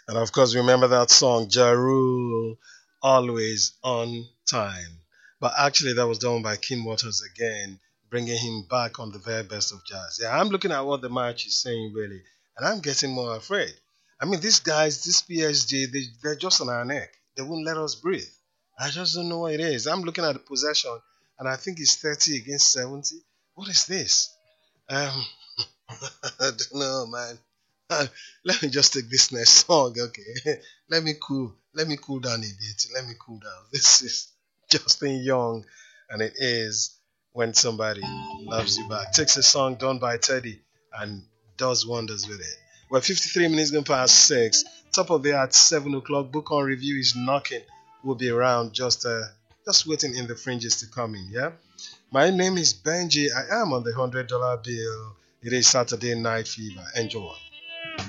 And of course, remember that song, Ja Rule, Always on Time. But actually, that was done by Kim Waters again, bringing him back on the very best of jazz. Yeah, I'm looking at what the match is saying, really, and I'm getting more afraid. I mean, these guys, this PSG, they're just on our neck. They won't let us breathe. I just don't know what it is. I'm looking at the possession, and I think it's 30 against 70. What is this? Um, I don't know, man. Uh, Let me just take this next song, okay? Let me cool down a bit. Let me cool down. This is Justin Young, and it is When Somebody Loves You Back. Takes a song done by Teddy and does wonders with it. We're 53 minutes going past 6. Top of the hour at 7 o'clock. Book on review is knocking. We'll be around just waiting in the fringes to come in, yeah? My name is Benji. I am on the $100 bill. It is Saturday Night Fever. Enjoy.